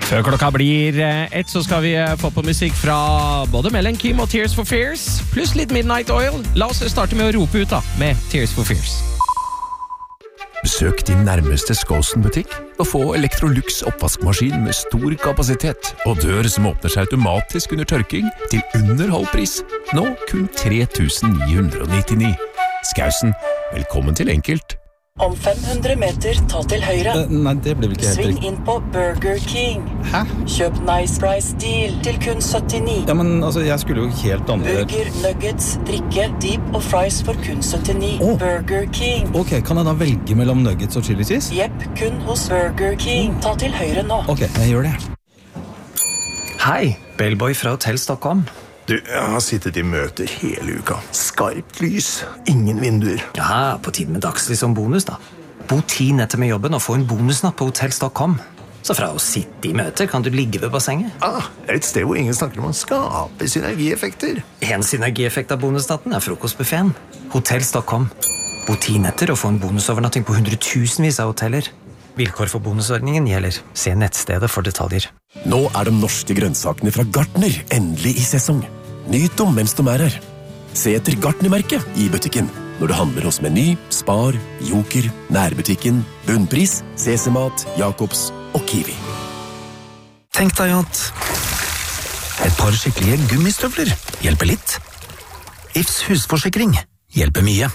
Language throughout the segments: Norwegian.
Før klokka blir ett, så skal vi få på musikk fra både Mellen Kim og Tears for Fears, pluss litt Midnight Oil. La oss starte med å rope ut da, med Tears for Fears. Besøk din nærmeste Skåsen-butikk og få Electrolux oppvaskmaskin med stor kapasitet og dør som åpner seg automatisk under tørking til under halv pris. Nå kun 3.999. Skausen, velkommen til Enkelt. Om 500 meter, ta til høyre. Nei, det blir vel ikke helt Sving riktig. inn på Burger King. Hæ? Kjøp Nice Price Deal til kun 79. Ja, men altså, jeg skulle jo helt andre... Burger, nuggets, drikke, deep og fries for kun 79. Åh. Burger King. Ok, kan jeg da velge mellom nuggets og chili cheese? Jepp, kun hos Burger King. Ta til høyre nå. Ok, jeg gjør det. Hei, Bellboy fra Hotel Stockholm. Du, jeg har sittet i møter hele uka. Skarpt lys, ingen vinduer. Ja, på tiden med dagslys som bonus da. Bo 10 netter med jobben og få en bonusnatt på Hotel Stockholm. Så fra å sitte i møter kan du ligge ved bassenget. Et sted hvor ingen snakker om å skape synergieffekter. En synergieffekt av bonusnatten er frokostbuffeten. Hotel Stockholm. Bo 10 netter og få en bonusovernatting på 100.000vis av hoteller. Vilkår for bonusordningen gjelder. Se nettstedet for detaljer. Nå er de norske grønnsakene fra Gartner endelig i sesong. Nyt dem mens de er her. Se etter Gartner-merket i butikken. Når du handler hos Meny, Spar, Joker, Nærbutikken, Bunnpris, CC-mat, Jacobs og Kiwi. Tenk deg at et par skikkelige gummistøvler hjelper litt. Ifs husforsikring hjelper mye.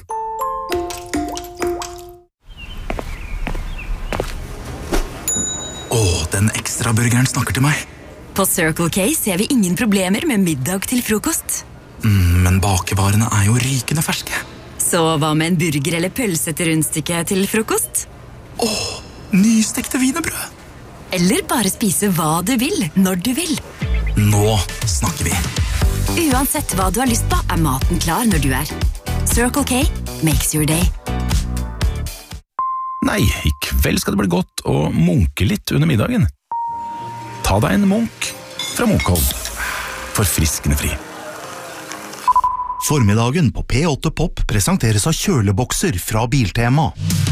Den ekstra burgeren snakker til meg. På Circle K ser vi ingen problemer med middag til frokost. Men bakevarene er jo rykende ferske. Så hva med en burger eller pølse til rundstykke til frokost? Nystekte wienerbrød. Eller bare spise hva du vil, når du vil. Nå snakker vi. Uansett hva du har lyst på, er maten klar når du er. Circle K makes your day. Nei, i kveld skal det bli godt å munke litt under middagen. Ta deg en munk fra Munkholm. Forfriskende fri. Formiddagen på P8 Pop presenteres av kjølebokser fra Biltema.